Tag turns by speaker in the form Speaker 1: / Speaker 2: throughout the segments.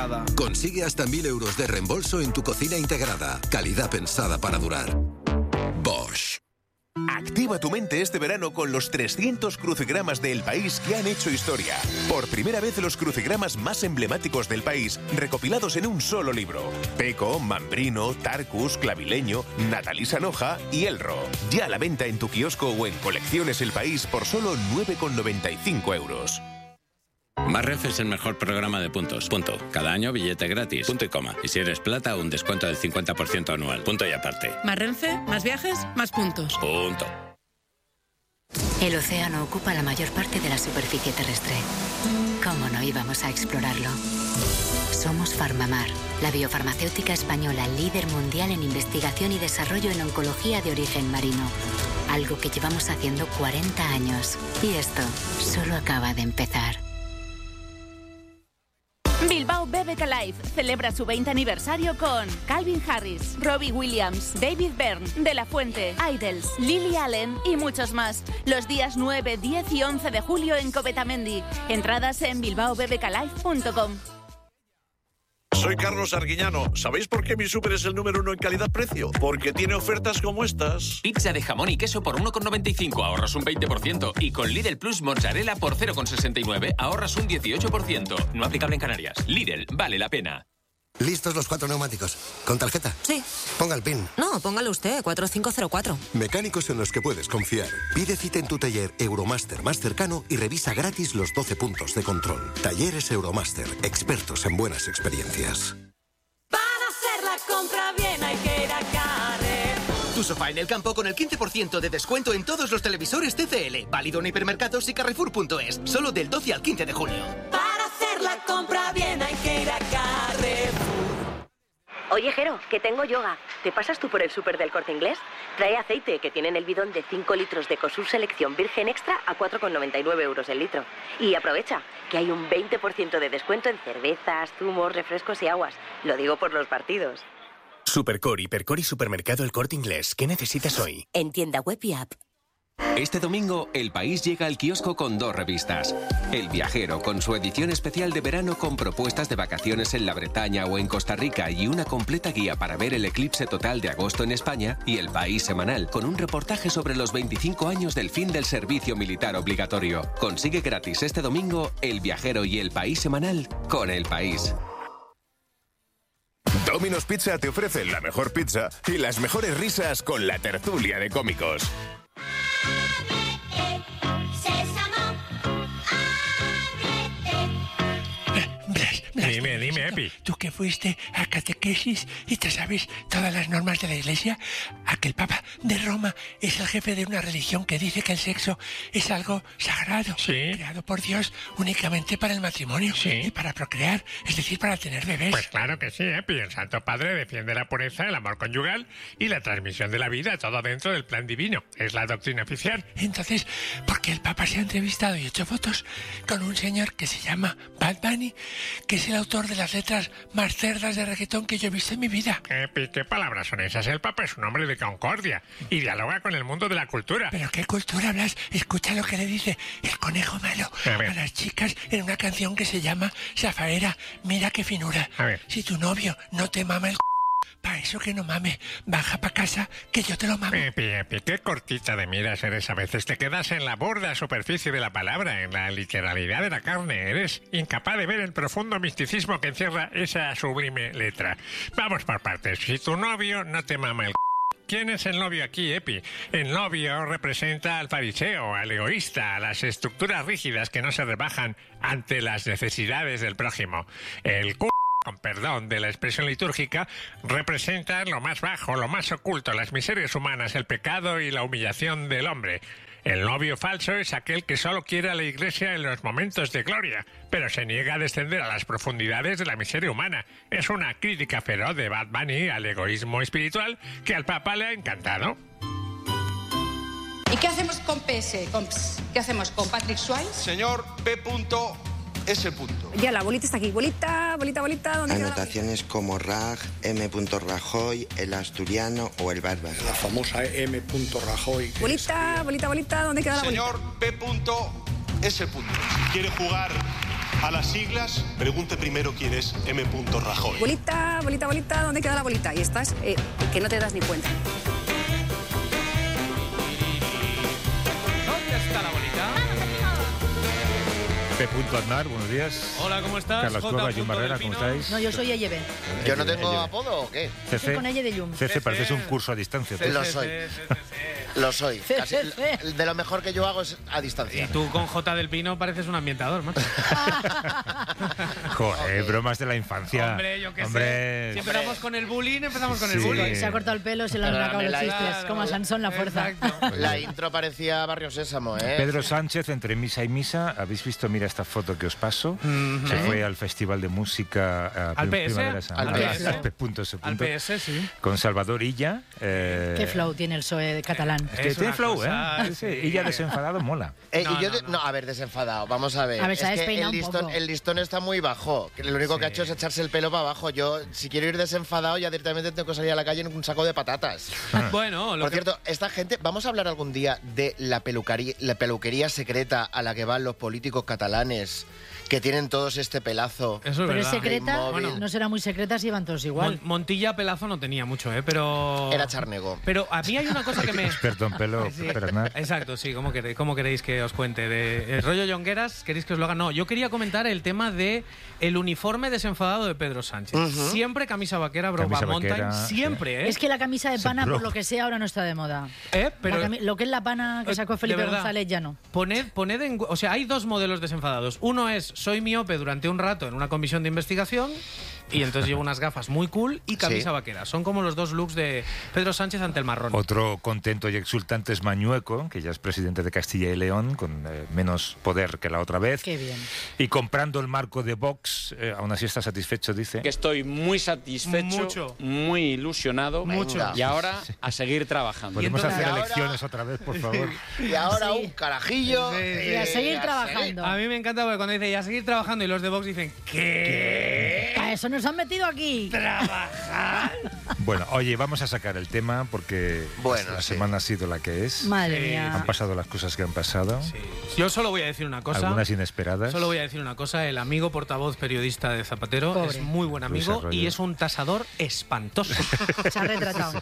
Speaker 1: integrada.
Speaker 2: Consigue hasta 1.000 euros de reembolso en tu cocina integrada. Calidad pensada para durar. Bosch.
Speaker 3: Activa tu mente este verano con los 300 crucigramas de El País que han hecho historia. Por primera vez los crucigramas más emblemáticos del país, recopilados en un solo libro. Peco, Mambrino, Tarcus, Clavileño, Natalí Sanoja y Elro. Ya a la venta en tu kiosco o en Colecciones El País por solo 9,95 euros.
Speaker 4: Más Renfe es el mejor programa de puntos. Punto. Cada año billete gratis. Punto y coma. Y si eres plata, un descuento del 50% anual. Punto y aparte.
Speaker 5: Más Renfe, más viajes, más puntos.
Speaker 4: Punto.
Speaker 6: El océano ocupa la mayor parte de la superficie terrestre. ¿Cómo no íbamos a explorarlo? Somos Farmamar, la biofarmacéutica española líder mundial en investigación y desarrollo en oncología de origen marino. Algo que llevamos haciendo 40 años. Y esto solo acaba de empezar.
Speaker 7: Bilbao BBK Live celebra su 20 aniversario con Calvin Harris, Robbie Williams, David Byrne, De La Fuente, Idols, Lily Allen y muchos más. Los días 9, 10 y 11 de julio en Covetamendi. Entradas en bilbaobbklive.com.
Speaker 8: Soy Carlos Arguiñano. ¿Sabéis por qué mi súper es el número 1 en calidad-precio? Porque tiene ofertas como estas.
Speaker 9: Pizza de jamón y queso por 1,95, ahorras un 20%. Y con Lidl Plus mozzarella por 0,69, ahorras un 18%. No aplicable en Canarias. Lidl, vale la pena.
Speaker 10: ¿Listos los 4 neumáticos? ¿Con tarjeta?
Speaker 11: Sí.
Speaker 10: Ponga el PIN.
Speaker 11: No, póngalo usted, 4504.
Speaker 10: Mecánicos en los que puedes confiar. Pide cita en tu taller Euromaster más cercano y revisa gratis los 12 puntos de control. Talleres Euromaster, expertos en buenas experiencias.
Speaker 12: Para hacer la compra bien hay que ir a Carrefour.
Speaker 13: Tu sofá en el campo con el 15% de descuento en todos los televisores TCL. Válido en hipermercados y Carrefour.es. Solo del 12 al 15 de junio.
Speaker 12: Para hacer la compra bien hay que ir a Carrefour.
Speaker 14: Oye, Jero, que tengo yoga. ¿Te pasas tú por el súper del Corte Inglés? Trae aceite, que tienen el bidón de 5 litros de Ecosur Selección Virgen Extra a 4,99 euros el litro. Y aprovecha, que hay un 20% de descuento en cervezas, zumos, refrescos y aguas. Lo digo por los partidos.
Speaker 3: Supercor, Hipercor y Supermercado El Corte Inglés. ¿Qué necesitas hoy?
Speaker 14: En tienda web y app.
Speaker 15: Este domingo, El País llega al kiosco con 2 revistas. El Viajero, con su edición especial de verano con propuestas de vacaciones en la Bretaña o en Costa Rica y una completa guía para ver el eclipse total de agosto en España. Y El País Semanal, con un reportaje sobre los 25 años del fin del servicio militar obligatorio. Consigue gratis este domingo El Viajero y El País Semanal con El País.
Speaker 3: Domino's Pizza te ofrece la mejor pizza y las mejores risas con la tertulia de cómicos.
Speaker 16: Dime, Epi. Tú que fuiste a catequesis y te sabes todas las normas de la Iglesia, a que el Papa de Roma es el jefe de una religión que dice que el sexo es algo sagrado, creado por Dios únicamente para el matrimonio y para procrear, es decir, para tener bebés.
Speaker 17: Pues claro que sí, Epi. El Santo Padre defiende la pureza, el amor conyugal y la transmisión de la vida, todo dentro del plan divino. Es la doctrina oficial.
Speaker 16: Entonces, ¿por qué el Papa se ha entrevistado y hecho fotos con un señor que se llama Bad Bunny, que es el autor de las letras más cerdas de reggaetón que yo he visto en mi vida?
Speaker 17: Epi, ¿qué palabras son esas? El Papa es un hombre de concordia y dialoga con el mundo de la cultura.
Speaker 16: ¿Pero qué cultura hablas? Escucha lo que le dice el conejo malo a las chicas en una canción que se llama Zafaera. Mira qué finura. Si tu novio no te mama el pa' eso que no mame, baja pa' casa que yo te lo mamo.
Speaker 17: Epi, qué cortita de miras eres a veces. Te quedas en la burda superficie de la palabra, en la literalidad de la carne. Eres incapaz de ver el profundo misticismo que encierra esa sublime letra. Vamos por partes. Si tu novio no te mama el ¿quién es el novio aquí, Epi? El novio representa al fariseo, al egoísta, a las estructuras rígidas que no se rebajan ante las necesidades del prójimo. El con perdón de la expresión litúrgica, representa lo más bajo, lo más oculto, las miserias humanas, el pecado y la humillación del hombre. El novio falso es aquel que solo quiere a la Iglesia en los momentos de gloria, pero se niega a descender a las profundidades de la miseria humana. Es una crítica feroz de Bad Bunny al egoísmo espiritual que al Papa le ha encantado.
Speaker 18: ¿Y qué hacemos con PS? ¿Qué hacemos con Patrick Swayze?
Speaker 19: Señor P.S.
Speaker 20: Ya la bolita está aquí. Bolita. ¿Dónde
Speaker 21: anotaciones como Raj, M. Rajoy, el asturiano o el bárbaro.
Speaker 19: La famosa M. Rajoy.
Speaker 20: Bolita. ¿Dónde queda la bolita?
Speaker 19: Señor P.S.
Speaker 22: Si quiere jugar
Speaker 1: A las siglas, pregunte primero quién es M. Rajoy.
Speaker 20: Bolita, bolita, bolita, ¿dónde queda la bolita? Y estás que no te das ni cuenta.
Speaker 22: ¿Dónde está la bolita?
Speaker 23: P. Aznar, buenos días.
Speaker 22: Hola, ¿cómo estás?
Speaker 23: Carlos Cueva, Jun Barrera, ¿cómo estáis?
Speaker 24: No, yo soy Eyebe.
Speaker 21: ¿Yo no tengo apodo o qué?
Speaker 24: Yo soy con Eye de Llum.
Speaker 23: CC, pareces un curso a distancia.
Speaker 21: Lo soy. Lo soy. Casi, de lo mejor que yo hago es a distancia.
Speaker 22: Y tú con J del Pino pareces un ambientador, macho.
Speaker 23: Joder, bromas de la infancia.
Speaker 22: Hombre, yo qué sé. Si empezamos con el bullying, empezamos con el bullying.
Speaker 24: Se ha cortado el pelo, se le han acabado los chistes. Como a Sansón la fuerza.
Speaker 21: La intro parecía Barrio Sésamo, ¿eh?
Speaker 23: Pedro Sánchez, entre misa y misa, ¿habéis visto? Mira esta foto que os paso. Se fue al Festival de Música
Speaker 22: al PS,
Speaker 23: al
Speaker 22: PS, sí.
Speaker 23: Con Salvador Illa.
Speaker 24: Qué flow tiene el PSOE catalán.
Speaker 23: Es que tiene flow, ¿eh? Sí. Illa desenfadado mola.
Speaker 21: No, a ver, desenfadado. Vamos a ver.
Speaker 24: A ver,
Speaker 21: es que el listón está muy bajo. Lo único que ha hecho es echarse el pelo para abajo. Yo, si quiero ir desenfadado, ya directamente tengo que salir a la calle en un saco de patatas.
Speaker 22: Bueno,
Speaker 21: por cierto, esta gente, vamos a hablar algún día de la peluquería secreta a la que van los políticos catalanes, que tienen todos este pelazo.
Speaker 22: Eso es
Speaker 24: pero
Speaker 22: verdad.
Speaker 24: Es secreta, no será muy secreta si iban todos igual.
Speaker 22: Montilla pelazo no tenía mucho, pero...
Speaker 21: Era charnego.
Speaker 22: Pero a mí hay una cosa que me...
Speaker 23: Experto en pelo,
Speaker 22: sí.
Speaker 23: Bernat.
Speaker 22: Exacto, sí. ¿Cómo queréis que os cuente? ¿De el rollo Jongueras? ¿Queréis que os lo haga? No, yo quería comentar el tema de el uniforme desenfadado de Pedro Sánchez. Siempre camisa vaquera, Broba Mountain, siempre, ¿eh?
Speaker 24: Es que la camisa de pana, por lo que sea, ahora no está de moda.
Speaker 22: Pero
Speaker 24: lo que es la pana que sacó Felipe González ya no.
Speaker 22: Poned en... O sea, hay dos modelos desenfadados. Uno es, soy miope durante un rato en una comisión de investigación y entonces llevo unas gafas muy cool y camisa vaquera. Son como los dos looks de Pedro Sánchez ante el marrón.
Speaker 23: Otro contento y exultante es Mañueco, que ya es presidente de Castilla y León, con menos poder que la otra vez.
Speaker 24: Qué bien.
Speaker 23: Y comprando el marco de Vox, aún así está satisfecho, dice.
Speaker 25: Que estoy muy satisfecho, muy ilusionado. Y ahora a seguir trabajando.
Speaker 23: Podemos hacer elecciones otra vez, por favor.
Speaker 21: Y ahora un carajillo.
Speaker 24: Y a seguir trabajando.
Speaker 22: A mí me encanta porque cuando dice y a seguir trabajando y los de Vox dicen ¿qué?
Speaker 24: A eso nos han metido aquí.
Speaker 22: Trabajar.
Speaker 23: Bueno, oye, vamos a sacar el tema porque la semana ha sido la que es.
Speaker 24: Madre mía.
Speaker 23: Han pasado las cosas que han pasado.
Speaker 22: Sí. Yo solo voy a decir una cosa.
Speaker 23: Algunas inesperadas.
Speaker 22: Solo voy a decir una cosa. El amigo portavoz periodista de Zapatero es muy buen amigo y es un tasador espantoso.
Speaker 24: Se ha retratado.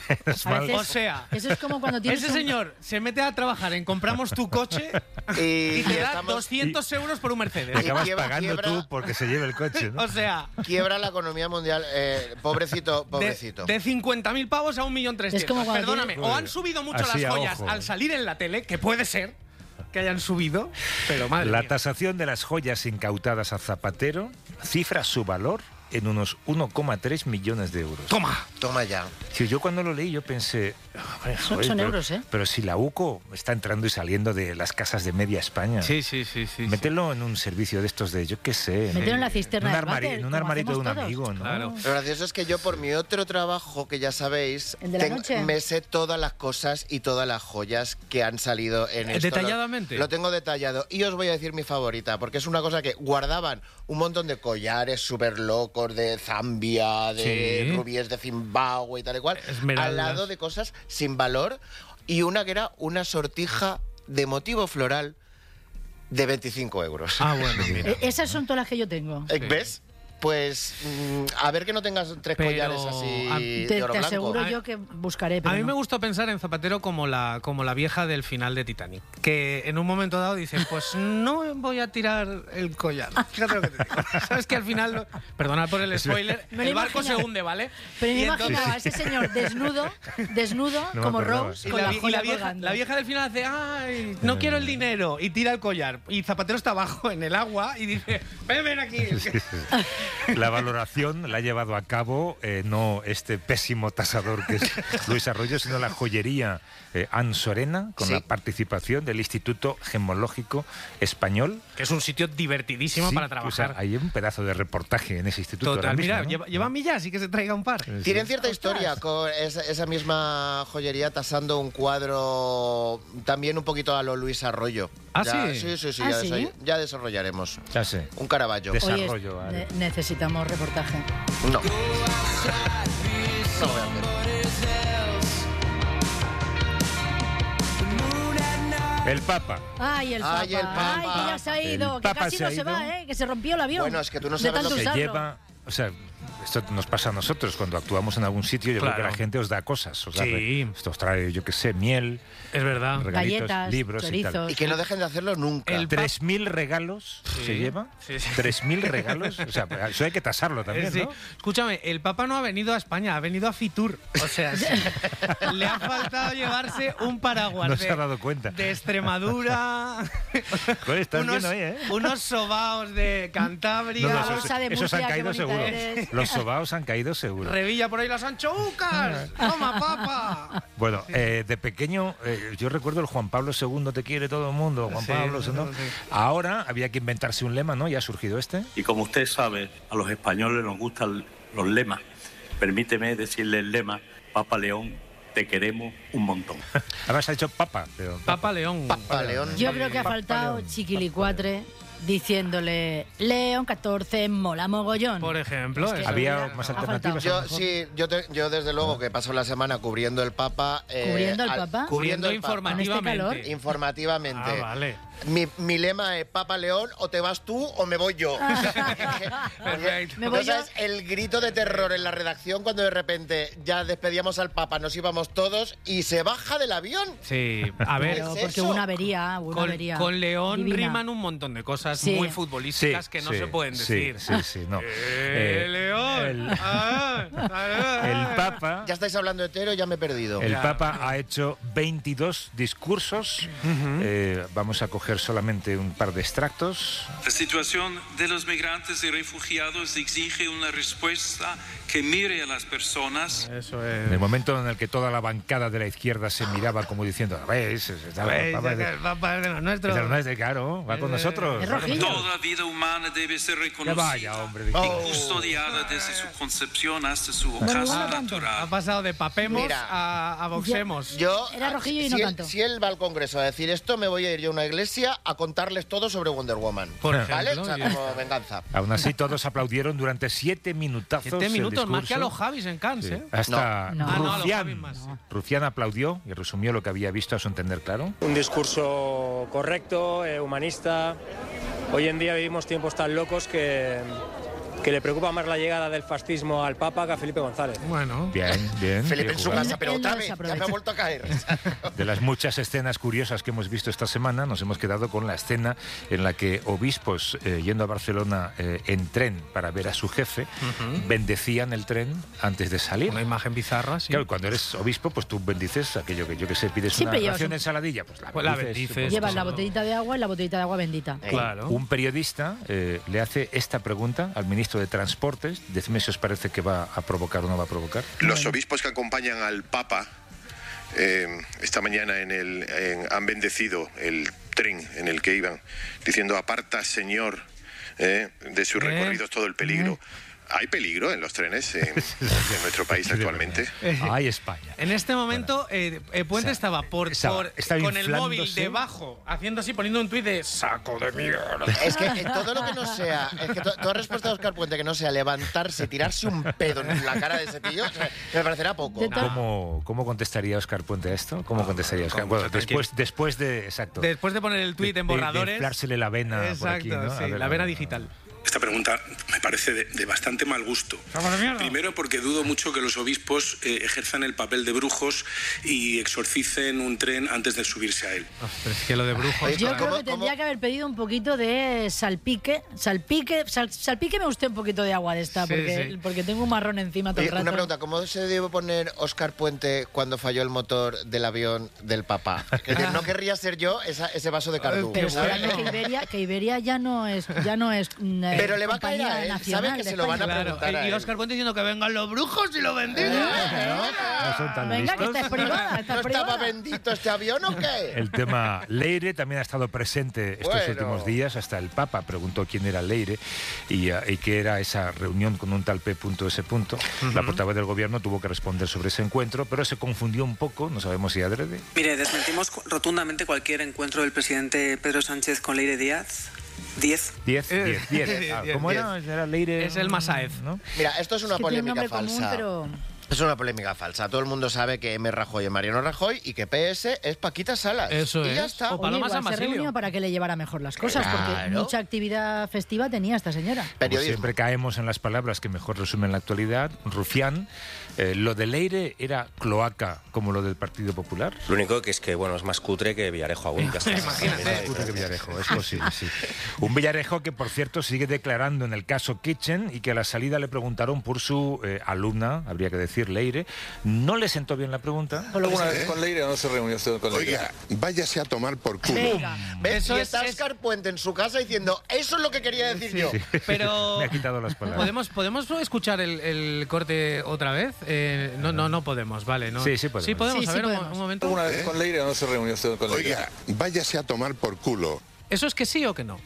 Speaker 22: O sea,
Speaker 24: eso es como cuando tienes
Speaker 22: ese señor se mete a trabajar en compramos tu coche y te da 200 euros por un Mercedes.
Speaker 23: Y acabas pagando tú porque se lleve el coche, ¿no?
Speaker 22: O sea...
Speaker 21: Quiebra la economía mundial. Pobrecito.
Speaker 22: De 50.000 pavos a 1.300.000.
Speaker 24: Es como
Speaker 22: perdóname, o han subido mucho las joyas al salir en la tele, que puede ser que hayan subido, pero madre
Speaker 23: La
Speaker 22: mía.
Speaker 23: tasación de las joyas incautadas a Zapatero cifra su valor en unos 1,3 millones de euros.
Speaker 21: Toma ya.
Speaker 23: Sí, yo cuando lo leí yo pensé...
Speaker 24: Son euros, ¿eh?
Speaker 23: Pero si la UCO está entrando y saliendo de las casas de media España.
Speaker 22: Sí.
Speaker 23: Mételo en un servicio de estos de, yo qué sé...
Speaker 24: Mételo en la cisterna
Speaker 23: en un armarito de un amigo, ¿no?
Speaker 22: Claro.
Speaker 21: Lo gracioso es que yo, por mi otro trabajo, que ya sabéis,
Speaker 24: ¿El de la noche?
Speaker 21: me sé todas las cosas y todas las joyas que han salido en esto.
Speaker 22: ¿Detalladamente?
Speaker 21: Lo tengo detallado. Y os voy a decir mi favorita, porque es una cosa que guardaban un montón de collares súper locos de Zambia, de rubíes de Zimbabue y tal y cual, al lado de cosas sin valor, y una que era una sortija de motivo floral de 25 euros.
Speaker 22: Ah, bueno, mira.
Speaker 24: Esas son todas las que yo tengo.
Speaker 21: ¿Ves? Pues a ver que no tengas tres collares así de oro
Speaker 24: te
Speaker 21: blanco.
Speaker 24: aseguro yo que buscaré. Pero
Speaker 22: a mí me gusta pensar en Zapatero como la vieja del final de Titanic, que en un momento dado dice, pues no voy a tirar el collar. Fíjate lo que te digo. Sabes que al final, perdonad por el spoiler, el barco se hunde, ¿vale?
Speaker 24: Pero me imaginaba a ese señor desnudo como Rose, con la joya colgando.
Speaker 22: La vieja del final hace, ay, no quiero el dinero, y tira el collar. Y Zapatero está abajo en el agua y dice, ven aquí.
Speaker 23: La valoración la ha llevado a cabo no este pésimo tasador que es Luis Arroyo, sino la joyería Ansorena, con la participación del Instituto Gemológico Español.
Speaker 22: Que es un sitio divertidísimo para trabajar.
Speaker 23: O sea, hay un pedazo de reporte en ese instituto.
Speaker 22: Total,
Speaker 23: mismo,
Speaker 22: mira,
Speaker 23: ¿no?
Speaker 22: lleva millas y que se traiga un par.
Speaker 21: Tienen cierta historia con esa misma joyería tasando un cuadro también un poquito a lo Luis Arroyo.
Speaker 22: ¿Ah,
Speaker 21: sí?
Speaker 24: ¿Sí?
Speaker 21: Ya desarrollaremos.
Speaker 23: Ya sé.
Speaker 21: Un Caravaggio.
Speaker 23: Desarrollo.
Speaker 24: Oye, necesitamos reportaje.
Speaker 21: No. No voy a hacer.
Speaker 23: El Papa.
Speaker 24: Ay, el Papa. Ay, que ya se ha ido. Que casi no se va, ¿eh? Que se rompió el avión.
Speaker 21: Bueno, es que tú no sabes lo que
Speaker 23: lleva. O sea, esto nos pasa a nosotros cuando actuamos en algún sitio. Yo creo que la gente os da cosas. Esto os trae, yo qué sé, miel.
Speaker 22: Es verdad.
Speaker 23: Regalitos,
Speaker 24: galletas,
Speaker 23: libros
Speaker 24: chorizos.
Speaker 23: y tal.
Speaker 21: Y que no dejen de hacerlo nunca.
Speaker 23: 3.000 regalos se lleva. 3.000 regalos. O sea, eso hay que tasarlo también, ¿no?
Speaker 22: Escúchame, el Papa no ha venido a España, ha venido a Fitur. O sea, le ha faltado llevarse un paraguas.
Speaker 23: No se ha dado cuenta.
Speaker 22: De Extremadura.
Speaker 23: Joder, estás bien hoy, ¿eh?
Speaker 22: Unos sobaos de Cantabria.
Speaker 23: Esos han caído seguro. Los sobaos han caído seguro.
Speaker 22: Revilla por ahí las anchoucas. Toma, Papa.
Speaker 23: Bueno, de pequeño, yo recuerdo el Juan Pablo II, te quiere todo el mundo, Juan Pablo II. Ahora había que inventarse un lema, ¿no? Ya ha surgido este.
Speaker 2: Y como usted sabe, a los españoles nos gustan los lemas. Permíteme decirle el lema: Papa León, te queremos un montón.
Speaker 23: Además ha dicho Papa. Pero
Speaker 22: Papa León.
Speaker 21: Papa León.
Speaker 24: Yo creo que ha faltado Chiquilicuatre diciéndole León 14 mola mogollón.
Speaker 22: Por ejemplo.
Speaker 23: Es que había más alternativas.
Speaker 21: Yo desde luego que paso la semana cubriendo el Papa.
Speaker 24: ¿Cubriendo el Papa?
Speaker 22: Cubriendo
Speaker 24: informativamente.
Speaker 21: Informativamente.
Speaker 22: Ah, vale.
Speaker 21: Mi lema es Papa León, o te vas tú o me voy yo.
Speaker 22: Perfecto.
Speaker 21: ¿Me voy ¿sabes? El grito de terror en la redacción cuando de repente ya despedíamos al Papa, nos íbamos todos y se baja del avión.
Speaker 22: Sí, a ver.
Speaker 24: Pero porque hubo una avería.
Speaker 22: Con León
Speaker 24: divina.
Speaker 22: riman un montón de cosas muy futbolísticas que no se pueden decir.
Speaker 23: Sí, no.
Speaker 22: León.
Speaker 23: El Papa.
Speaker 21: Ya estáis hablando hetero, ya me he perdido.
Speaker 23: El Papa ha hecho 22 discursos. Vamos a coger solamente un par de extractos.
Speaker 4: La situación de los migrantes y refugiados exige una respuesta que mire a las personas.
Speaker 23: Eso es. En el momento en el que toda la bancada de la izquierda se miraba como diciendo, ¿ves?
Speaker 22: El Papa es de los nuestros.
Speaker 23: Claro, va con nosotros.
Speaker 4: Toda vida humana debe ser reconocida y custodiada desde su concepción hasta su ocaso natural.
Speaker 22: Ha pasado de papemos a boxemos.
Speaker 24: Era rojillo y no tanto.
Speaker 21: Si él va al Congreso a decir esto, me voy a ir yo a una iglesia a contarles todo sobre Wonder Woman. ¿Vale? O sea, como venganza.
Speaker 23: Aún así, todos aplaudieron durante 7 minutazos.
Speaker 22: 7 minutos, más que a los Javis en Cannes, ¿eh?
Speaker 23: Hasta Rufián aplaudió y resumió lo que había visto a su entender, claro.
Speaker 5: Un discurso correcto, humanista. Hoy en día vivimos tiempos tan locos que le preocupa más la llegada del fascismo al Papa que a Felipe González.
Speaker 23: Bueno, bien.
Speaker 21: Felipe en su casa, pero otra vez, ya me ha vuelto a caer.
Speaker 23: De las muchas escenas curiosas que hemos visto esta semana, nos hemos quedado con la escena en la que obispos, yendo a Barcelona en tren para ver a su jefe, bendecían el tren antes de salir.
Speaker 22: Una imagen bizarra, sí.
Speaker 23: Claro, cuando eres obispo, pues tú bendices aquello que yo que sé, pides
Speaker 24: siempre
Speaker 23: una ración de ensaladilla, pues la bendices.
Speaker 24: Llevas la botellita de agua y la botellita de agua bendita.
Speaker 23: Claro. Un periodista le hace esta pregunta al ministro de Transportes. Decidme si os parece que va a provocar o no va a provocar.
Speaker 6: Los obispos que acompañan al Papa esta mañana han bendecido el tren en el que iban, diciendo: aparta, Señor, de sus recorridos todo el peligro. ¿Hay peligro en los trenes en nuestro país actualmente?
Speaker 23: Hay España.
Speaker 22: En este momento, Puente estaba con el móvil debajo, haciendo así, poniendo un tuit de saco de mierda.
Speaker 21: Es que todo lo que no sea, es que toda respuesta de Óscar Puente que no sea levantarse, tirarse un pedo en la cara de ese tío, me parecerá poco.
Speaker 23: ¿Cómo contestaría Óscar Puente a esto? ¿Cómo contestaría Óscar? Bueno, después de
Speaker 22: poner el tuit en borradores.
Speaker 23: De inflársele la vena.
Speaker 22: Exacto,
Speaker 23: por aquí, ¿no?
Speaker 22: sí, la vena digital.
Speaker 7: Esta pregunta me parece de bastante mal gusto. Primero porque dudo mucho que los obispos ejerzan el papel de brujos y exorcicen un tren antes de subirse a él.
Speaker 22: Pero es que lo de brujos...
Speaker 24: Yo creo que tendría que haber pedido un poquito de salpíqueme usted un poquito de agua de esta, porque tengo un marrón encima todo el rato.
Speaker 21: Una pregunta, ¿cómo se debe poner Óscar Puente cuando falló el motor del avión del Papa? Es decir, no querría ser yo ese vaso de cardú.
Speaker 24: Pero que Iberia ya no es
Speaker 21: pero le va a caer a él, sabe que se lo van a preguntar a él.
Speaker 22: Y Óscar Puente diciendo que vengan los brujos y lo bendigan.
Speaker 23: No son tan
Speaker 24: Venga,
Speaker 23: listos.
Speaker 24: que esta es privada.
Speaker 21: ¿No estaba bendito este avión o qué?
Speaker 23: El tema Leire también ha estado presente estos últimos días. Hasta el Papa preguntó quién era Leire y qué era esa reunión con un tal P.S. La portavoz del gobierno tuvo que responder sobre ese encuentro, pero se confundió un poco, no sabemos si adrede.
Speaker 26: Mire, desmentimos rotundamente cualquier encuentro del presidente Pedro Sánchez con Leire Díaz. 10.
Speaker 23: ¿Cómo era? Era Leire.
Speaker 22: Es el Masaez, ¿no?
Speaker 21: Mira, esto es una polémica
Speaker 24: tiene un nombre
Speaker 21: falsa.
Speaker 24: común,
Speaker 21: Es una polémica falsa. Todo el mundo sabe que M. Rajoy es Mariano Rajoy y que PS es Paquita Salas.
Speaker 22: Eso
Speaker 21: y ya
Speaker 22: es.
Speaker 21: está.
Speaker 24: O Paloma San Basilio. Se reunió para que le llevara mejor las cosas, porque mucha actividad festiva tenía esta señora.
Speaker 23: Como siempre caemos en las palabras que mejor resumen la actualidad. Rufián. Lo de Leire era cloaca como lo del Partido Popular.
Speaker 8: Lo único que es que, bueno, es más cutre que Villarejo aún.
Speaker 23: Imagínate. Es más cutre que Villarejo, es posible, sí. Un Villarejo que, por cierto, sigue declarando en el caso Kitchen y que a la salida le preguntaron por su alumna, habría que decir, Leire. No le sentó bien la pregunta.
Speaker 19: ¿Alguna vez con Leire o no se reunió usted con Leire?
Speaker 6: Oiga, váyase a tomar por culo.
Speaker 21: ¿Ves? Y está Óscar Puente en su casa diciendo, eso es lo que quería decir yo.
Speaker 23: Sí.
Speaker 22: Pero
Speaker 23: me ha quitado las palabras.
Speaker 22: ¿Podemos escuchar el corte otra vez? No podemos, vale. No.
Speaker 23: Sí podemos.
Speaker 22: Sí podemos,
Speaker 24: sí,
Speaker 22: a ver,
Speaker 24: podemos.
Speaker 22: Un momento.
Speaker 19: ¿Alguna vez con Leire o no se reunió usted con Leire?
Speaker 6: Oiga, váyase a tomar por culo.
Speaker 22: ¿Eso es que sí o que no?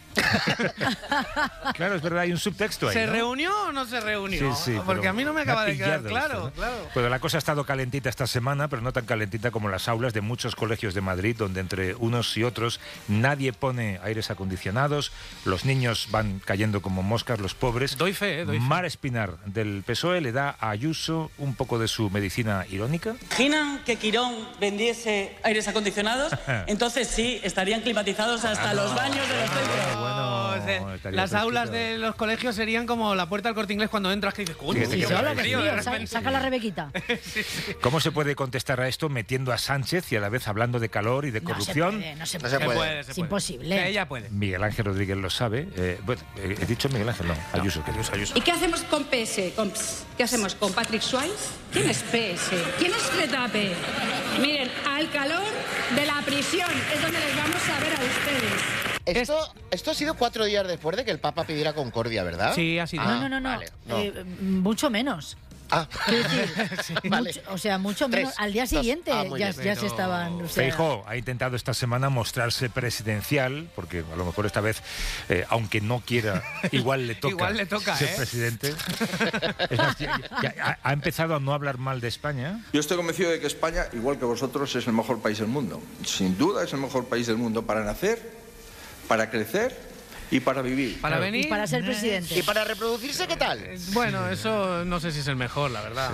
Speaker 23: Claro, es verdad, hay un subtexto ahí,
Speaker 22: ¿Se
Speaker 23: ¿no?
Speaker 22: reunió o no se reunió?
Speaker 23: Sí,
Speaker 22: porque a mí no me acaba de quedar
Speaker 23: esto,
Speaker 22: claro,
Speaker 23: ¿no?
Speaker 22: claro.
Speaker 23: Pero la cosa ha estado calentita esta semana, pero no tan calentita como las aulas de muchos colegios de Madrid, donde entre unos y otros nadie pone aires acondicionados, los niños van cayendo como moscas, los pobres.
Speaker 22: Doy fe.
Speaker 23: Mar Espinar, del PSOE, le da a Ayuso un poco de su medicina irónica.
Speaker 9: ¿Imaginan que Quirón vendiese aires acondicionados? Entonces sí, estarían climatizados hasta los baños de los centros.
Speaker 22: Las aulas de los colegios serían como la puerta del Corte Inglés cuando entras, que dices, coño,
Speaker 24: saca la Rebequita.
Speaker 23: ¿Cómo se puede contestar a esto metiendo a Sánchez y a la vez hablando de calor y de corrupción?
Speaker 24: No se puede. Es imposible.
Speaker 22: Ella puede.
Speaker 23: Miguel Ángel Rodríguez lo sabe. Bueno, he dicho Miguel Ángel, no, Ayuso.
Speaker 18: ¿Y qué hacemos con PS? ¿Qué hacemos con Patrick Swayze? ¿Quién es PS? ¿Quién es Getafe? Miren, al calor de la prisión es donde les vamos a ver a ustedes.
Speaker 21: Esto ha sido 4 días después de que el Papa pidiera concordia, ¿verdad?
Speaker 22: Sí, ha sido.
Speaker 24: No.
Speaker 21: Vale,
Speaker 24: Mucho menos. Quiero decir, mucho menos. Al día siguiente ya se estaban...
Speaker 23: Feijóo ha intentado esta semana mostrarse presidencial, porque a lo mejor esta vez, aunque no quiera, igual le toca ser presidente. Es más, ha empezado a no hablar mal de España.
Speaker 19: Yo estoy convencido de que España, igual que vosotros, es el mejor país del mundo. Sin duda es el mejor país del mundo para nacer, para crecer y para vivir.
Speaker 22: Para venir.
Speaker 24: Y para ser presidente.
Speaker 21: ¿Y para reproducirse qué tal?
Speaker 22: Bueno, eso no sé si es el mejor, la verdad.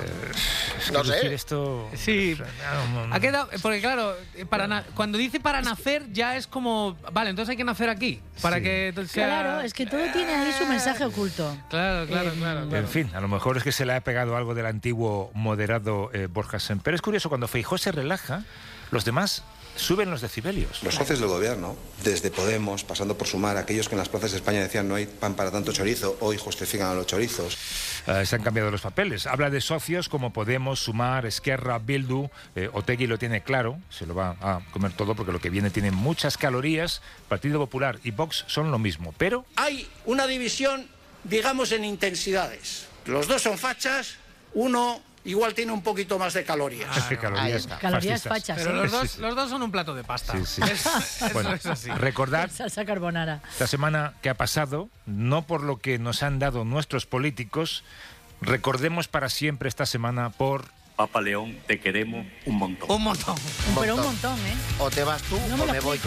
Speaker 21: No sé.
Speaker 23: Esto...
Speaker 22: Sí. Ha quedado, porque claro, cuando dice para nacer ya es como, vale, entonces hay que nacer aquí. Para que sea...
Speaker 24: Claro, es que todo tiene ahí su mensaje oculto.
Speaker 22: Claro.
Speaker 23: En fin, a lo mejor es que se le ha pegado algo del antiguo moderado Borja Semper. Es curioso, cuando Feijóo se relaja, los demás suben los decibelios.
Speaker 10: Los socios del gobierno, desde Podemos, pasando por Sumar, aquellos que en las plazas de España decían no hay pan para tanto chorizo, hoy justifican a los chorizos.
Speaker 23: Se han cambiado los papeles. Habla de socios como Podemos, Sumar, Esquerra, Bildu. Otegi lo tiene claro, se lo va a comer todo porque lo que viene tiene muchas calorías. Partido Popular y Vox son lo mismo, pero...
Speaker 11: Hay una división, digamos, en intensidades. Los dos son fachas, uno... igual tiene un poquito más de calorías.
Speaker 24: Calorías fachas.
Speaker 22: Pero los dos son un plato de pasta.
Speaker 23: Sí.
Speaker 22: Bueno, es así.
Speaker 23: Recordad
Speaker 24: salsa carbonara.
Speaker 23: Esta semana que ha pasado, no por lo que nos han dado nuestros políticos, recordemos para siempre esta semana por...
Speaker 2: Papa León, te queremos un montón.
Speaker 22: Un montón.
Speaker 24: Pero un montón, ¿eh?
Speaker 21: O te vas tú o me voy yo.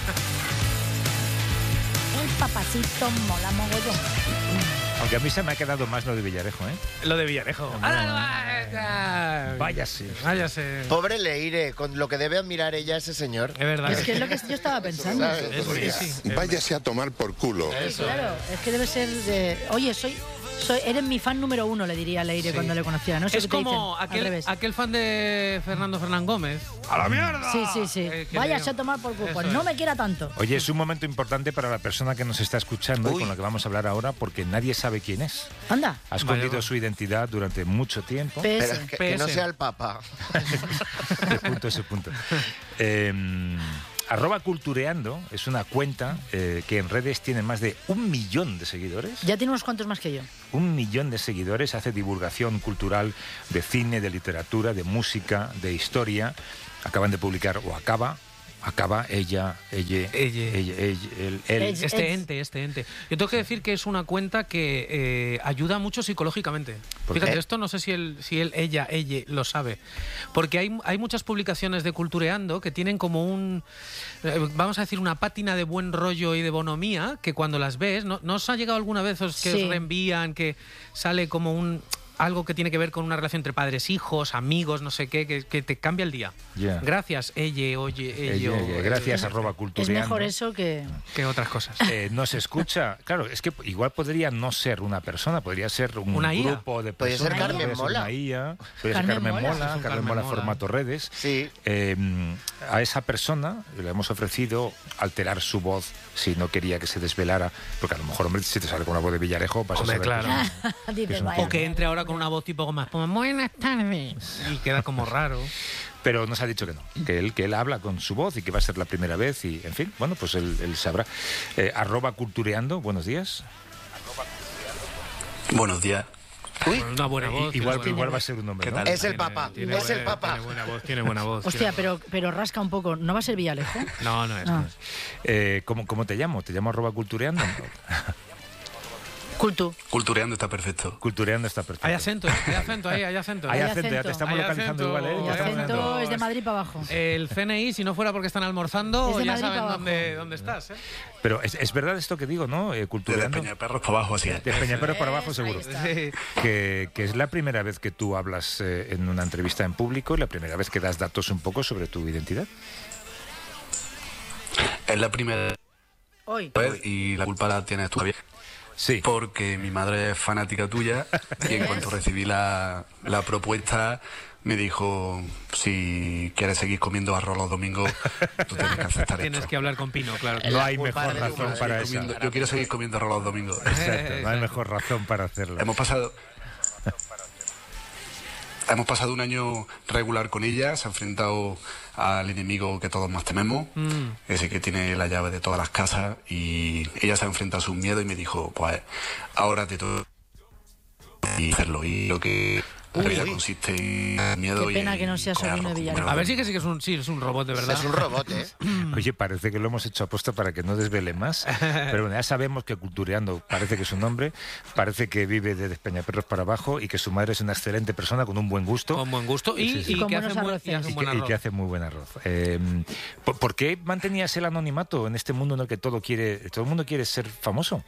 Speaker 24: El papacito mola mogollón.
Speaker 23: Aunque a mí se me ha quedado más lo de Villarejo, ¿eh?
Speaker 22: Lo de Villarejo.
Speaker 23: Váyase.
Speaker 21: Pobre Leire, con lo que debe admirar ella a ese señor.
Speaker 22: Es verdad.
Speaker 24: Es que es lo que yo estaba pensando.
Speaker 6: Váyase a tomar por culo.
Speaker 24: Claro, es que debe ser de... Oye, eres mi fan número 1, le diría a Leire cuando le conociera. No sé
Speaker 22: es
Speaker 24: qué te
Speaker 22: como
Speaker 24: dicen,
Speaker 22: aquel fan de Fernando Fernán Gómez. ¡A la mierda!
Speaker 24: Sí. Váyase a tomar por culo. No me quiera tanto.
Speaker 23: Oye, es un momento importante para la persona que nos está escuchando y con la que vamos a hablar ahora porque nadie sabe quién es.
Speaker 24: Anda.
Speaker 23: Ha escondido su identidad durante mucho tiempo.
Speaker 21: Pero que no sea el Papa.
Speaker 23: Ese punto. @cultureando es una cuenta que en redes tiene más de 1 millón de seguidores.
Speaker 24: Ya tiene unos cuantos más que yo.
Speaker 23: 1 millón de seguidores, hace divulgación cultural de cine, de literatura, de música, de historia. Acaban de publicar, o acaba ella, él.
Speaker 22: Este ente. Yo tengo que decir que es una cuenta que ayuda mucho psicológicamente. Fíjate, esto no sé si ella lo sabe. Porque hay muchas publicaciones de Cultureando que tienen como vamos a decir, una pátina de buen rollo y de bonomía, que cuando las ves, ¿no os ha llegado alguna vez que os reenvían, que sale como algo que tiene que ver con una relación entre padres, hijos, amigos, no sé qué, que te cambia el día.
Speaker 23: Yeah.
Speaker 22: Gracias, ello.
Speaker 23: Gracias, @cultureando.
Speaker 24: Es mejor eso que
Speaker 22: otras cosas.
Speaker 23: No se escucha. Claro, es que igual podría no ser una persona, podría ser un grupo de personas.
Speaker 21: Podría ser Carmen Mola.
Speaker 23: Podría ser Carmen Mola, formato redes.
Speaker 21: Sí.
Speaker 23: A esa persona le hemos ofrecido alterar su voz si no quería que se desvelara, porque a lo mejor, hombre, si te sale con una voz de Villarejo, pasa a saber
Speaker 22: claro.
Speaker 24: O
Speaker 22: que entre ahora con una voz tipo más buenas tardes y queda como raro.
Speaker 23: Pero nos ha dicho que no, que él habla con su voz y que va a ser la primera vez y, en fin, bueno, pues él sabrá. @cultureando, buenos días.
Speaker 3: Buenos días.
Speaker 22: Uy, una buena voz.
Speaker 23: Igual va a ser un hombre, ¿no?
Speaker 21: Es el Papa, es el Papa.
Speaker 22: Tiene buena voz.
Speaker 24: Hostia, pero rasca un poco. ¿No va a ser Villarejo?
Speaker 22: No es.
Speaker 23: ¿Cómo te llamo? ¿Te llamo @cultureando?
Speaker 3: Cultureando está perfecto.
Speaker 23: Cultureando está perfecto.
Speaker 22: Hay acento, hay acento.
Speaker 23: Ya te estamos localizando igual, ¿eh?
Speaker 24: El acento es de Madrid para abajo.
Speaker 22: El CNI, si no fuera porque están almorzando, ya saben dónde estás, ¿eh?
Speaker 23: Pero es verdad esto que digo, ¿no? Cultureando.
Speaker 3: De Peñaperros para abajo, así.
Speaker 23: De Peñaperros para abajo, seguro.
Speaker 22: Sí.
Speaker 23: Que es la primera vez que tú hablas en una entrevista en público y la primera vez que das datos un poco sobre tu identidad.
Speaker 3: Es la primera
Speaker 24: vez
Speaker 3: y la culpa la tienes tú, Javier.
Speaker 23: Sí.
Speaker 3: Porque mi madre es fanática tuya y en cuanto recibí la propuesta me dijo, si quieres seguir comiendo arroz los domingos, tú tienes que aceptar esto.
Speaker 22: Tienes que hablar con Pino, claro.
Speaker 23: No hay mejor razón para eso.
Speaker 3: Yo quiero seguir comiendo arroz los domingos.
Speaker 23: Exacto, no hay mejor razón para hacerlo.
Speaker 3: Hemos pasado un año regular con ella, se ha enfrentado al enemigo que todos más tememos, ese que tiene la llave de todas las casas, y ella se ha enfrentado a sus miedos y me dijo, pues ahora te toca hacerlo. Y lo que la vida consiste en miedo.
Speaker 24: Qué pena que no sea sobrino de Villarejo.
Speaker 22: A ver, sí que es un robot, de verdad.
Speaker 21: Es un robot, ¿eh?
Speaker 23: Oye, parece que lo hemos hecho aposta para que no desvele más. Pero bueno, ya sabemos que Cultureando parece que es un hombre, parece que vive de Peñaperros para abajo y que su madre es una excelente persona con un buen gusto.
Speaker 22: Con buen gusto y
Speaker 23: que hace muy buen arroz. ¿Por qué mantenías el anonimato en este mundo en el que todo el mundo quiere ser famoso?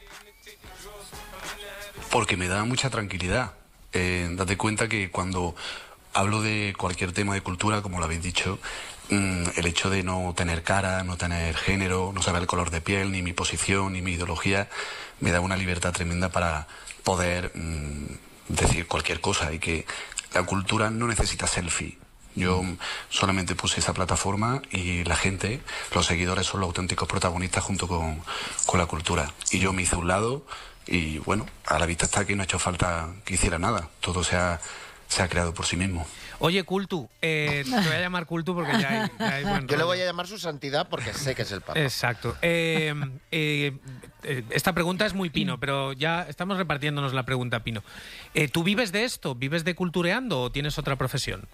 Speaker 3: Porque me da mucha tranquilidad. Date cuenta que cuando hablo de cualquier tema de cultura, como lo habéis dicho, el hecho de no tener cara, no tener género, no saber el color de piel, ni mi posición, ni mi ideología, me da una libertad tremenda para poder decir cualquier cosa, y que la cultura no necesita selfie. Yo solamente puse esa plataforma y la gente, los seguidores, son los auténticos protagonistas junto con la cultura. Y yo me hice a un lado. Y bueno, a la vista está que no ha hecho falta que hiciera nada. Todo se ha creado por sí mismo.
Speaker 22: Oye, Cultu, te voy a llamar Cultu porque ya hay buen rollo.
Speaker 21: Yo le voy a llamar su santidad porque sé que es el Papa.
Speaker 22: Exacto. Esta pregunta es muy Pino, pero ya estamos repartiéndonos la pregunta, Pino. ¿Tú vives de esto? ¿Vives de Cultureando o tienes otra profesión?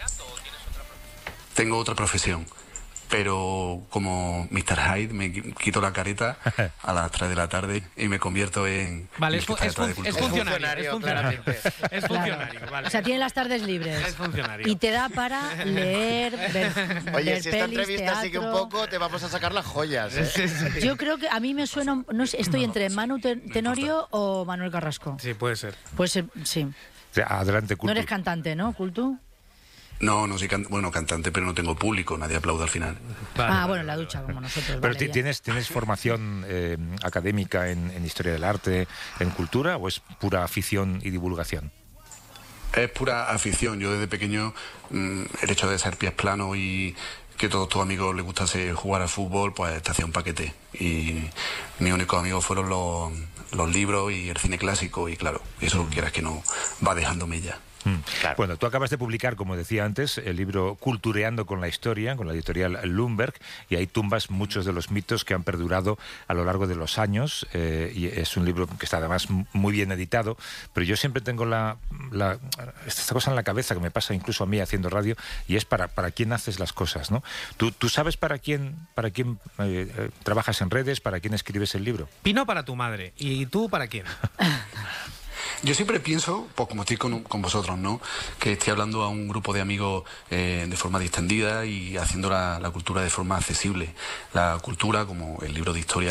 Speaker 3: Tengo otra profesión. Pero como Mr. Hyde me quito la careta a las 3 de la tarde y me convierto en...
Speaker 22: Vale, es funcionario, vale.
Speaker 24: O sea, tiene las tardes libres.
Speaker 22: Es funcionario.
Speaker 24: Y te da para leer,
Speaker 21: Oye,
Speaker 24: ver
Speaker 21: si esta
Speaker 24: pelis,
Speaker 21: entrevista
Speaker 24: teatro.
Speaker 21: sigue un poco, te vamos a sacar las joyas, ¿eh?
Speaker 24: Yo creo que a mí me suena... No sé, estoy entre Manu Tenorio o Manuel Carrasco.
Speaker 22: Sí, puede ser.
Speaker 24: Pues sí.
Speaker 23: Adelante, Cultu.
Speaker 24: No eres cantante, ¿no, Cultu?
Speaker 3: No, soy cantante, pero no tengo público, nadie aplaude al final.
Speaker 24: Vale. Bueno, en la ducha, como nosotros.
Speaker 23: Pero
Speaker 24: vale,
Speaker 23: ¿tienes formación académica en historia del arte, en cultura, o es pura afición y divulgación?
Speaker 3: Es pura afición. Yo desde pequeño, el hecho de ser pies planos y que a todos tus amigos les gustase jugar al fútbol, pues te hacía un paquete. Y mis únicos amigos fueron los libros y el cine clásico, y claro, eso quieras que no, va dejándome ya.
Speaker 23: Claro. Bueno, tú acabas de publicar, como decía antes, el libro Cultureando con la historia, con la editorial Lundberg, y ahí tumbas muchos de los mitos que han perdurado a lo largo de los años, y es un libro que está además muy bien editado, pero yo siempre tengo esta cosa en la cabeza que me pasa incluso a mí haciendo radio, y es para quién haces las cosas, ¿no? ¿Tú sabes para quién trabajas en redes, para quién escribes el libro?
Speaker 22: Pino para tu madre, ¿y tú para quién?
Speaker 3: Yo siempre pienso, pues como estoy con vosotros, ¿no?, que estoy hablando a un grupo de amigos de forma distendida y haciendo la cultura de forma accesible. La cultura, como el libro de historia,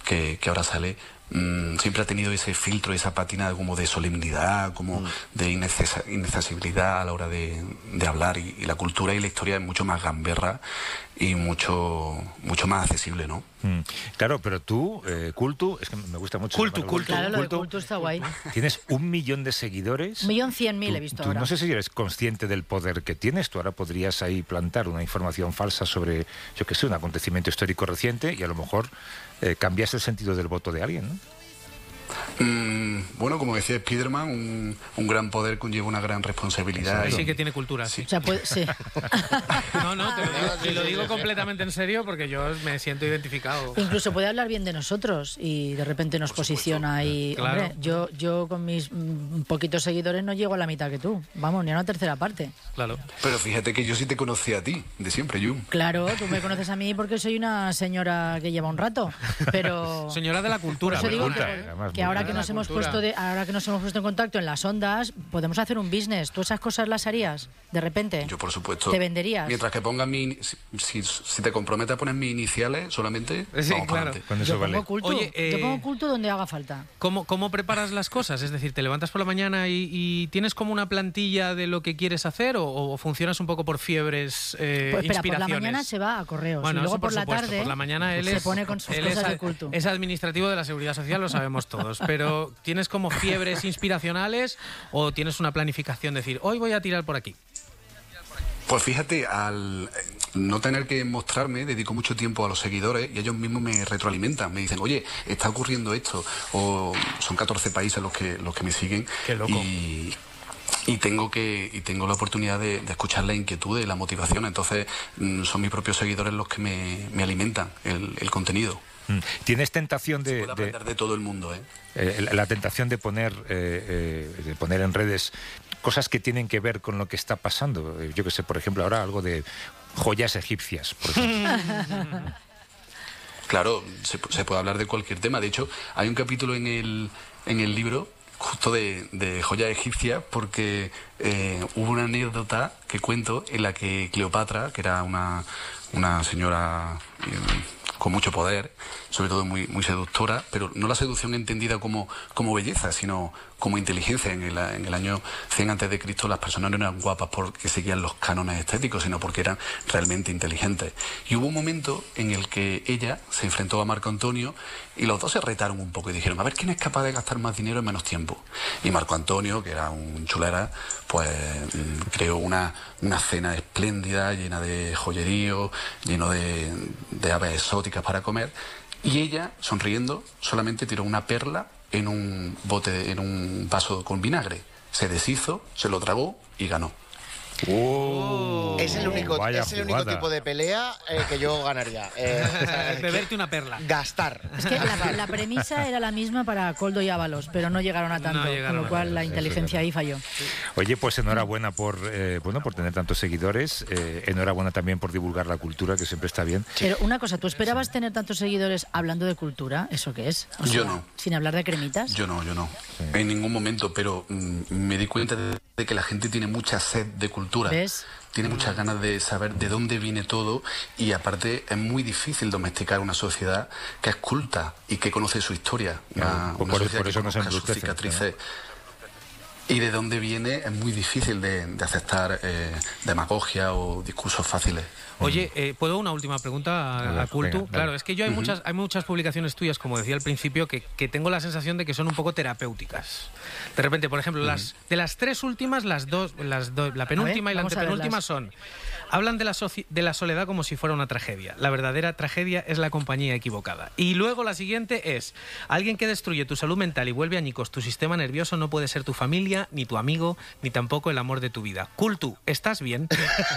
Speaker 3: que ahora sale, siempre ha tenido ese filtro, esa pátina como de solemnidad, como de inaccesibilidad a la hora de hablar, y la cultura y la historia es mucho más gamberra y mucho más accesible, ¿no?
Speaker 23: Claro, pero tú, Cultu, es que me gusta mucho.
Speaker 24: Cultu. Claro, lo de Cultu está guay.
Speaker 23: Tienes 1 millón de seguidores.
Speaker 24: 1.100.000 he visto ahora.
Speaker 23: No sé si eres consciente del poder que tienes. Tú ahora podrías ahí plantar una información falsa sobre, yo qué sé, un acontecimiento histórico reciente y a lo mejor cambias el sentido del voto de alguien, ¿no?
Speaker 3: Bueno, como decía Spiderman, un gran poder conlleva una gran responsabilidad.
Speaker 22: Ahí sí que tiene cultura, sí.
Speaker 24: O sea, sí.
Speaker 22: No, te lo digo completamente en serio porque yo me siento identificado.
Speaker 24: Incluso puede hablar bien de nosotros y de repente nos posiciona y...
Speaker 22: Claro.
Speaker 24: Hombre, yo con mis poquitos seguidores no llego a la mitad que tú. Vamos, ni a una tercera parte.
Speaker 22: Claro.
Speaker 3: Pero fíjate que yo sí te conocí a ti, de siempre, Yu.
Speaker 24: Claro, tú me conoces a mí porque soy una señora que lleva un rato, pero...
Speaker 22: Señora de la cultura.
Speaker 24: Por eso digo que ahora que nos hemos puesto en contacto en las ondas, podemos hacer un business. ¿Tú esas cosas las harías de repente?
Speaker 3: Yo, por supuesto.
Speaker 24: ¿Te venderías?
Speaker 3: Mientras que pongas si te comprometes a poner mis iniciales solamente,
Speaker 22: sí,
Speaker 3: vamos
Speaker 22: claro.
Speaker 3: para
Speaker 24: Yo pongo culto. Yo pongo culto donde haga falta.
Speaker 22: ¿Cómo preparas las cosas? Es decir, ¿te levantas por la mañana y tienes como una plantilla de lo que quieres hacer o funcionas un poco por fiebres,
Speaker 24: pues espera,
Speaker 22: inspiraciones?
Speaker 24: por la mañana se va a correos
Speaker 22: Bueno,
Speaker 24: y luego
Speaker 22: por
Speaker 24: la
Speaker 22: supuesto,
Speaker 24: tarde
Speaker 22: por la mañana
Speaker 24: se pone con sus cosas de culto.
Speaker 22: Es administrativo de la Seguridad Social, lo sabemos todos, pero ¿tienes como fiebres inspiracionales o tienes una planificación de decir, hoy voy a tirar por aquí?
Speaker 3: Pues fíjate, al no tener que mostrarme, dedico mucho tiempo a los seguidores y ellos mismos me retroalimentan, me dicen, oye, está ocurriendo esto, o son 14 países los que me siguen.
Speaker 22: Qué loco.
Speaker 3: Y tengo la oportunidad de escuchar la inquietud y la motivación, entonces son mis propios seguidores los que me alimentan el contenido.
Speaker 23: ¿Tienes tentación
Speaker 3: de aprender de todo el mundo,
Speaker 23: la tentación de poner en redes cosas que tienen que ver con lo que está pasando? Yo que sé, por ejemplo, ahora algo de joyas egipcias, por ejemplo.
Speaker 3: Claro, se puede hablar de cualquier tema. De hecho, hay un capítulo en el libro justo de joyas egipcias, porque hubo una anécdota que cuento en la que Cleopatra, que era una señora con mucho poder, sobre todo muy, muy seductora, pero no la seducción entendida como belleza, sino como inteligencia. En el año 100 a.C. las personas no eran guapas porque seguían los cánones estéticos, sino porque eran realmente inteligentes. Y hubo un momento en el que ella se enfrentó a Marco Antonio y los dos se retaron un poco y dijeron, a ver quién es capaz de gastar más dinero en menos tiempo. Y Marco Antonio, que era un chulera, pues creó una cena espléndida, llena de joyerío, lleno de aves exóticas para comer, y ella, sonriendo, solamente tiró una perla en un vaso con vinagre. Se deshizo, se lo tragó y ganó.
Speaker 21: Es el único tipo de pelea que yo ganaría.
Speaker 22: Beberte una perla.
Speaker 21: Gastar.
Speaker 24: Es que la premisa era la misma para Koldo y Ábalos, pero no llegaron a tanto, con lo cual la inteligencia ahí falló.
Speaker 23: Oye, pues enhorabuena por tener tantos seguidores, enhorabuena también por divulgar la cultura, que siempre está bien.
Speaker 24: Pero una cosa, ¿tú esperabas tener tantos seguidores hablando de cultura? ¿Eso qué es? O sea,
Speaker 3: yo no.
Speaker 24: ¿Sin hablar de cremitas?
Speaker 3: Yo no. Sí. En ningún momento, pero me di cuenta de que la gente tiene mucha sed de cultura.
Speaker 24: ¿Ves?
Speaker 3: Tiene muchas ganas de saber de dónde viene todo, y aparte es muy difícil domesticar una sociedad que es culta y que conoce su historia. Una sociedad que conozca sus cicatrices. Y de dónde viene es muy difícil de aceptar demagogia o discursos fáciles.
Speaker 22: Oye, ¿puedo una última pregunta a Cultu? Venga, claro, es que yo hay muchas publicaciones tuyas, como decía al principio, que tengo la sensación de que son un poco terapéuticas. De repente, por ejemplo, de las tres últimas, la penúltima y la antepenúltima hablan de la soledad como si fuera una tragedia. La verdadera tragedia es la compañía equivocada. Y luego la siguiente es, alguien que destruye tu salud mental y vuelve añicos tu sistema nervioso no puede ser tu familia, ni tu amigo, ni tampoco el amor de tu vida. Cultu, ¿estás bien?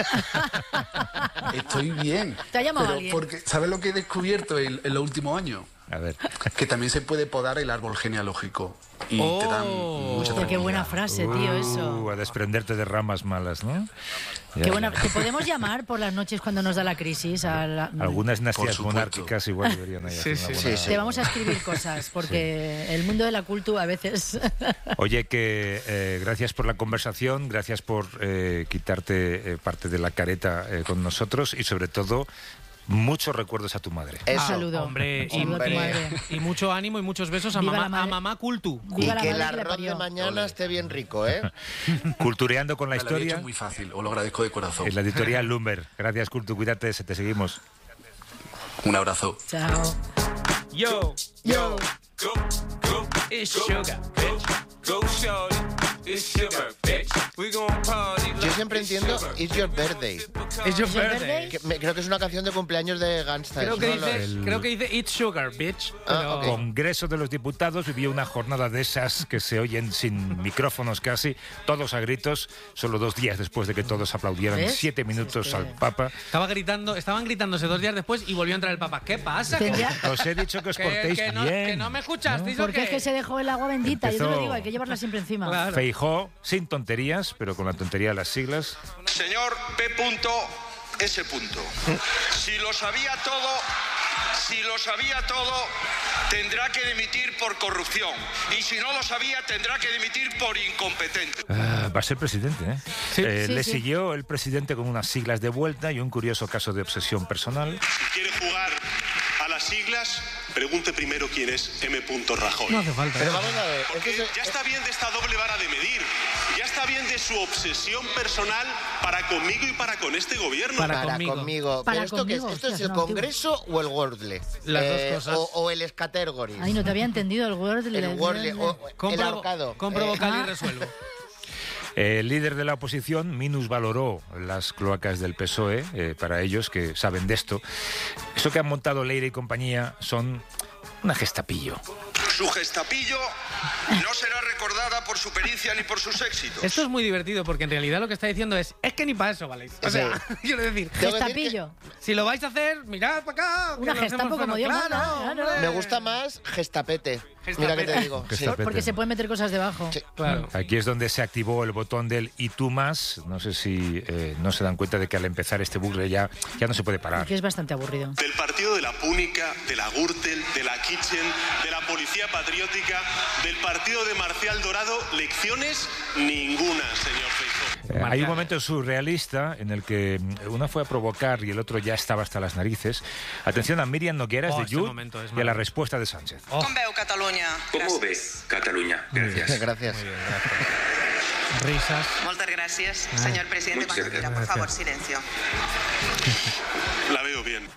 Speaker 3: Estoy bien.
Speaker 24: ¿Te ha llamado alguien?
Speaker 3: Porque, ¿sabes lo que he descubierto en los últimos años?
Speaker 23: A ver.
Speaker 3: Que también se puede podar el árbol genealógico. Y te dan mucha tranquilidad.
Speaker 24: Qué buena frase, tío, eso.
Speaker 23: A desprenderte de ramas malas, ¿no?
Speaker 24: Qué buena. ¿Te podemos llamar por las noches cuando nos da la crisis?
Speaker 23: Algunas dinastías monárquicas igual deberían hacer
Speaker 24: Te vamos a escribir cosas, porque el mundo de la cultura a veces...
Speaker 23: Oye, que gracias por la conversación, gracias por quitarte parte de la careta con nosotros, y sobre todo muchos recuerdos a tu madre.
Speaker 24: Saludo.
Speaker 22: Hombre,
Speaker 24: Saludo a tu madre.
Speaker 22: y mucho ánimo y muchos besos a mamá Cultu.
Speaker 21: Y que el arroz de mañana esté bien rico, ¿eh?
Speaker 23: Cultureando con la
Speaker 3: Me lo había
Speaker 23: historia.
Speaker 3: hecho muy fácil, os lo agradezco de corazón.
Speaker 23: En la editorial Lumber. Gracias, Cultu, cuídate, te seguimos.
Speaker 3: Un abrazo.
Speaker 24: Chao.
Speaker 12: Yo, it's sugar, bitch. Go shorty, it's sugar, bitch. We gon' party.
Speaker 21: Yo siempre entiendo It's Your Birthday.
Speaker 22: It's Your Birthday.
Speaker 21: Creo que es una canción de cumpleaños de Gunstar.
Speaker 22: Creo que dice It's Sugar, bitch.
Speaker 23: El Congreso de los Diputados vivió una jornada de esas que se oyen sin micrófonos casi, todos a gritos, solo 2 días después de que todos aplaudieran 7 minutos al Papa.
Speaker 22: Estaban gritándose 2 días después y volvió a entrar el Papa. ¿Qué pasa?
Speaker 23: Os he dicho que os portéis bien.
Speaker 22: Que no me escuchasteis, ¿o qué?
Speaker 24: Porque es que se dejó el agua bendita.
Speaker 23: Empezó.
Speaker 24: Yo te lo digo, hay que llevarla siempre encima.
Speaker 23: Claro. Feijóo, sin tonterías, pero con la tontería de las siglas.
Speaker 13: Señor P.S. Si lo sabía todo, tendrá que dimitir por corrupción. Y si no lo sabía, tendrá que dimitir por incompetente.
Speaker 23: Va a ser presidente, ¿eh?
Speaker 22: Sí.
Speaker 23: Le siguió el presidente con unas siglas de vuelta y un curioso caso de obsesión personal.
Speaker 1: Si quiere jugar a las siglas, pregunte primero quién es M. Rajoy.
Speaker 22: No hace falta.
Speaker 21: Pero vamos a ver.
Speaker 1: Porque ya está bien de esta doble vara de medir. Ya está bien de su obsesión personal para conmigo y para con este gobierno.
Speaker 21: Para conmigo. ¿Pero esto qué es? ¿Esto es el Congreso o el Wordle?
Speaker 22: Las dos cosas.
Speaker 21: O el Scatergories.
Speaker 24: Ay, no te había entendido el Wordle.
Speaker 21: El Wordle. El ahorcado.
Speaker 22: Compro vocal y resuelvo.
Speaker 23: El líder de la oposición minusvaloró las cloacas del PSOE, para ellos que saben de esto. Eso que han montado Leire y compañía son una gestapillo.
Speaker 13: Su gestapillo no será recordada por su pericia ni por sus éxitos.
Speaker 22: Esto es muy divertido porque en realidad lo que está diciendo es que ni para eso valéis. O sea, quiero decir,
Speaker 24: Gestapillo.
Speaker 22: Si lo vais a hacer, mirad para acá.
Speaker 24: Una gestapo como Dios manda.
Speaker 21: Me gusta más gestapete. Mira que te digo.
Speaker 23: Sí.
Speaker 24: Porque se pueden meter cosas debajo.
Speaker 21: Sí.
Speaker 22: Claro.
Speaker 23: Aquí es donde se activó el botón del y tú más. No sé si no se dan cuenta de que al empezar este bucle ya no se puede parar.
Speaker 24: Que es bastante aburrido.
Speaker 1: Del partido de la Púnica, de la Gürtel, de la Kitchen, de la Policía Patriótica, del partido de Marcial Dorado, lecciones ninguna, señor Feijóo.
Speaker 23: Hay un momento surrealista en el que uno fue a provocar y el otro ya estaba hasta las narices. Atención a Míriam Nogueras de Jut y a la respuesta de Sánchez.
Speaker 26: Com veu Catalunya?
Speaker 13: ¿Cómo ves Cataluña? Gracias.
Speaker 21: Gracias.
Speaker 22: Risas.
Speaker 26: Moltes gràcies, señor presidente. Cuando quiera, por favor, silencio.
Speaker 1: La veo bien.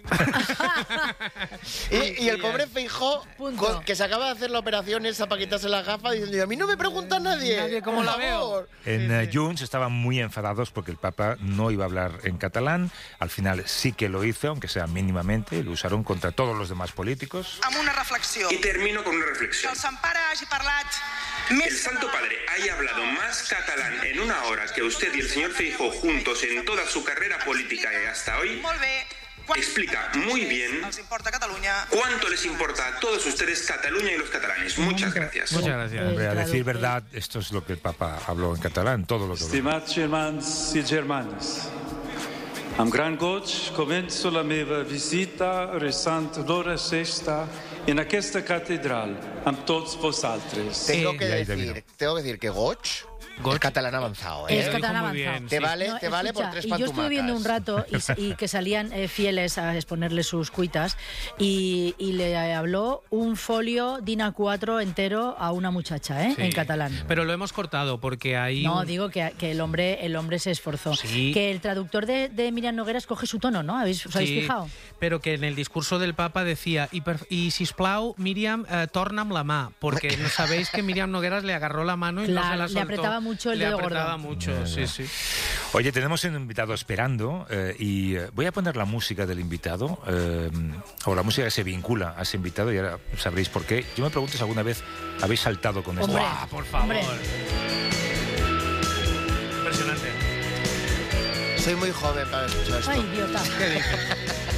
Speaker 21: y el pobre Feijóo, que se acaba de hacer la operación esa para quitarse las gafas, diciendo, a mí no me pregunta nadie.
Speaker 22: ¿Cómo la veo?
Speaker 23: En Junts estaban muy enfadados porque el Papa no iba a hablar en catalán. Al final sí que lo hizo, aunque sea mínimamente. Lo usaron contra todos los demás políticos.
Speaker 26: Amb una reflexió.
Speaker 13: Y termino con una reflexión.
Speaker 26: El Sant Pare hagi parlat
Speaker 13: El Santo Padre haya hablado más catalán en una hora que usted y el señor Feijóo juntos en toda su carrera política y hasta hoy.
Speaker 26: Molt bé.
Speaker 13: Explica muy bien cuánto les importa a todos ustedes Cataluña y los catalanes. Muchas gracias.
Speaker 23: Muchas gracias. Hombre, a decir verdad, esto es lo que el Papa habló en catalán, todo lo que habló.
Speaker 14: Estimați germans i germanes, amb gran goig començo la meva visita resant l'hora sexta en aquesta catedral amb tots vosaltres.
Speaker 21: Tengo que decir que Goch es catalán avanzado, ¿eh?
Speaker 24: Es catalán avanzado.
Speaker 21: Te vale,
Speaker 24: No,
Speaker 21: te vale por
Speaker 24: escucha,
Speaker 21: 3
Speaker 24: y
Speaker 21: pantumacas.
Speaker 24: yo estuve viendo un rato y que salían fieles a exponerle sus cuitas y le habló un folio DIN A4 entero a una muchacha,
Speaker 22: Sí.
Speaker 24: en catalán.
Speaker 22: Pero lo hemos cortado porque hay...
Speaker 24: No, digo que el hombre se esforzó.
Speaker 22: Sí.
Speaker 24: Que el traductor de Míriam Nogueras coge su tono, ¿no? ¿Os habéis fijado?
Speaker 22: Pero que en el discurso del Papa decía y sisplau, Míriam, torna'm la mà, porque no sabéis que Míriam Nogueras le agarró la mano y no se la soltó.
Speaker 24: Le apretaba mucho el dedo gordo.
Speaker 22: Le apretaba mucho, sí.
Speaker 23: Oye, tenemos un invitado esperando y voy a poner la música del invitado, o la música que se vincula a ese invitado, y ahora sabréis por qué. Yo me pregunto si alguna vez habéis saltado con esto.
Speaker 22: ¡Buah, por favor!
Speaker 24: Hombre.
Speaker 22: Impresionante.
Speaker 21: Soy muy joven para escuchar esto.
Speaker 24: Ay, idiota.
Speaker 22: ¿Qué dices?